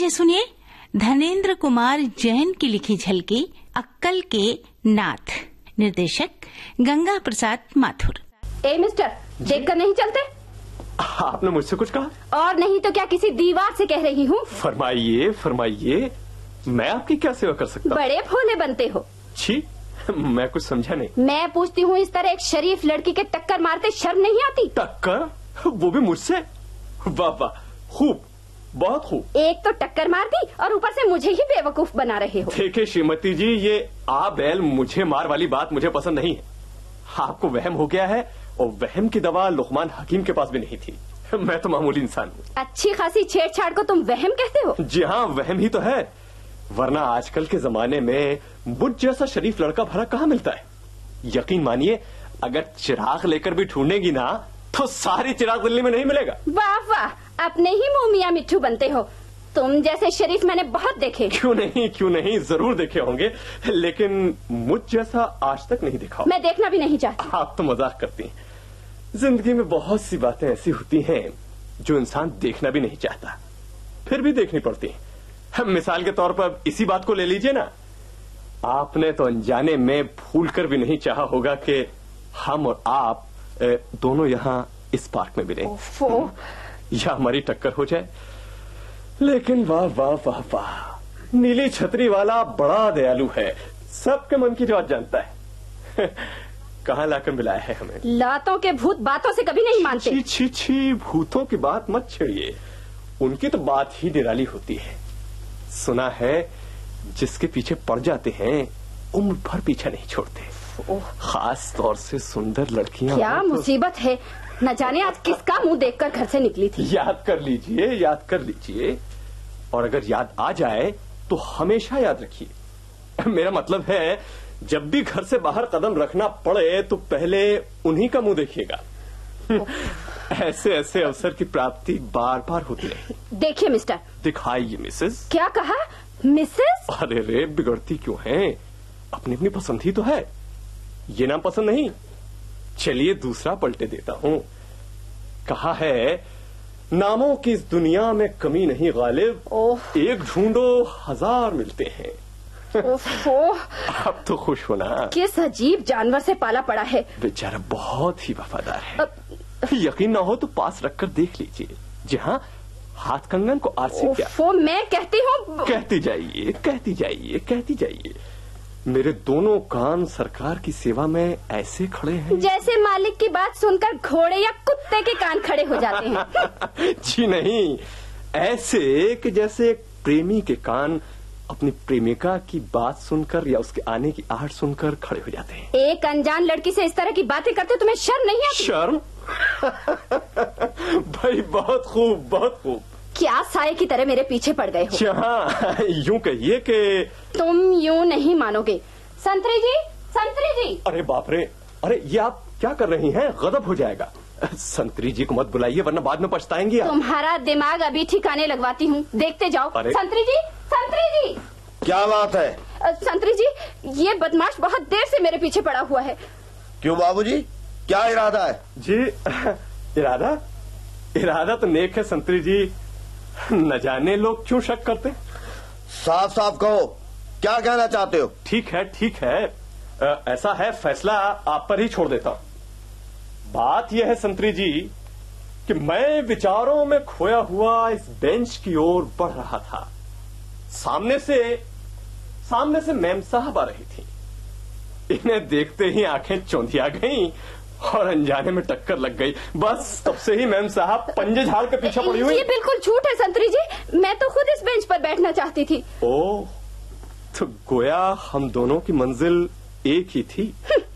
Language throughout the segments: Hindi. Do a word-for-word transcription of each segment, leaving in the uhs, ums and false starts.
लीजिए सुनिए धनेंद्र कुमार जैन की लिखी झलकी अक्कल के नाथ, निर्देशक गंगा प्रसाद माथुर। ए मिस्टर, देखकर नहीं चलते? आपने मुझसे कुछ कहा? और नहीं तो क्या किसी दीवार से कह रही हूँ। फरमाइए फरमाइए, मैं आपकी क्या सेवा कर सकता हूँ? बड़े भोले बनते हो। छी, मैं कुछ समझा नहीं। मैं पूछती हूँ, इस तरह एक शरीफ लड़की के टक्कर मारते शर्म नहीं आती? टक्कर? वो भी मुझसे? वाह वाह, खूब, बहुत खूब। एक तो टक्कर मार दी और ऊपर से मुझे ही बेवकूफ बना रहे हो। देखिए श्रीमती जी, ये आ बैल मुझे मार वाली बात मुझे पसंद नहीं है। आपको वहम हो गया है, और वहम की दवा लुकमान हकीम के पास भी नहीं थी। मैं तो मामूली इंसान हूँ। अच्छी खासी छेड़छाड़ को तुम वहम कहते हो? जी हाँ, वहम ही तो है, वरना आजकल के जमाने में मुझ जैसा शरीफ लड़का भरा कहाँ मिलता है। यकीन मानिए, अगर चिराग लेकर भी ढूंढेगी ना तो सारी चिराग दिल्ली में नहीं मिलेगा। वाह वाह, अपने ही मुंह मियां मिट्ठू बनते हो। तुम जैसे शरीफ मैंने बहुत देखे। क्यों नहीं क्यों नहीं, जरूर देखे होंगे, लेकिन मुझ जैसा आज तक नहीं देखा। मैं देखना भी नहीं चाहती। आप तो मजाक करती हैं। जिंदगी में बहुत सी बातें ऐसी होती हैं जो इंसान देखना भी नहीं चाहता, फिर भी देखनी पड़ती हैं। मिसाल के तौर पर इसी बात को ले लीजिए ना, आपने तो अनजाने में भूल कर भी नहीं चाहा होगा कि हम और आप दोनों यहाँ इस पार्क में मिले या हमारी टक्कर हो जाए। लेकिन वाह वाह वाह वाह, नीली छतरी वाला बड़ा दयालु है, सबके मन की बात जानता है। कहाँ लाकर मिलाया है हमें। लातों के भूत बातों से कभी नहीं मानते। छी छी छी, भूतों की बात मत छेड़िए, उनकी तो बात ही निराली होती है। सुना है जिसके पीछे पड़ जाते हैं उम्र भर पीछा नहीं छोड़ते, खास तौर से सुंदर लड़कियां। क्या तो... मुसीबत है, न जाने आज किसका मुंह देखकर घर से निकली थी। याद कर लीजिए, याद कर लीजिए, और अगर याद आ जाए तो हमेशा याद रखिए। मेरा मतलब है, जब भी घर से बाहर कदम रखना पड़े तो पहले उन्हीं का मुंह देखिएगा। ऐसे ऐसे अवसर की प्राप्ति बार बार होती है। देखिए मिस्टर। दिखाइए मिसेस। क्या कहा? मिसेस? अरे रे, बिगड़ती क्यों हैं? अपनी अपनी पसंद ही तो है, ये नाम पसंद नहीं। चलिए दूसरा पलटे देता हूँ। कहा है, नामों की इस दुनिया में कमी नहीं गालिब, एक ढूंढो हजार मिलते हैं। अब तो खुश होना। किस अजीब जानवर से पाला पड़ा है। बेचारा बहुत ही वफादार है। अब... यकीन ना हो तो पास रखकर देख लीजिए। जी हाँ, हाथ कंगन को आज से क्या। मैं कहती हूँ। कहती जाइए कहती जाइए कहती जाइए। मेरे दोनों कान सरकार की सेवा में ऐसे खड़े हैं जैसे मालिक की बात सुनकर घोड़े या कुत्ते के कान खड़े हो जाते हैं। जी नहीं, ऐसे कि जैसे एक प्रेमी के कान अपनी प्रेमिका की बात सुनकर या उसके आने की आहट सुनकर खड़े हो जाते हैं। एक अनजान लड़की से इस तरह की बातें करते हो, तुम्हें शर्म नहीं आती? शर्म? भाई बहुत खूब बहुत खूब। क्या साये की तरह मेरे पीछे पड़ गए हो? हाँ, यूं कहिए कि तुम यूं नहीं मानोगे। संतरी जी, संतरी जी। अरे बाप रे, अरे ये आप क्या कर रही हैं? गजब हो जाएगा। संतरी जी को मत बुलाइए वरना बाद में पछताएंगी आप। तुम्हारा दिमाग अभी ठिकाने लगवाती हूँ, देखते जाओ। संतरी जी, संतरी जी। क्या बात है? संतरी जी, ये बदमाश बहुत देर से मेरे पीछे पड़ा हुआ है। क्यों बाबूजी, क्या इरादा है? जी इरादा इरादा तो नेक है संतरी जी, न जाने लोग क्यों शक करते। साफ साफ कहो, क्या कहना चाहते हो? ठीक है ठीक है, आ, ऐसा है, फैसला आप पर ही छोड़ देता हूं। बात यह है संतरी जी कि मैं विचारों में खोया हुआ इस बेंच की ओर बढ़ रहा था। सामने से सामने से मैम साहब आ रही थी। इन्हें देखते ही आंखें चौंधिया गईं और अनजाने में टक्कर लग गई। बस तब से ही मैम साहब पंजे झाड़ के पीछे पड़ी हुई। ये बिल्कुल झूठ है संतरी जी, मैं तो खुद इस बेंच पर बैठना चाहती थी। ओह, तो गोया हम दोनों की मंजिल एक ही थी।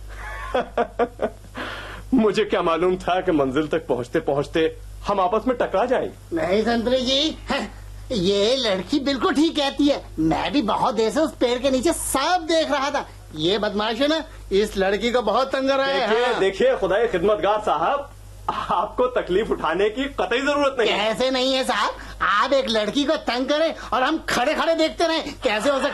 मुझे क्या मालूम था कि मंजिल तक पहुंचते पहुंचते हम आपस में टकरा जाएंगे। नहीं संतरी जी, ये लड़की बिल्कुल ठीक कहती है। मैं भी बहुत देर से उस पेड़ के नीचे सब देख रहा था। ये बदमाश है ना, इस लड़की को बहुत तंग कर रहा है। देखिए हाँ। देखिए खुदाई खिदमतगार साहब, आपको तकलीफ उठाने की कतई जरूरत नहीं। कैसे नहीं है साहब, आप एक लड़की को तंग करें और हम खड़े खड़े देखते रहे, कैसे हो सकता?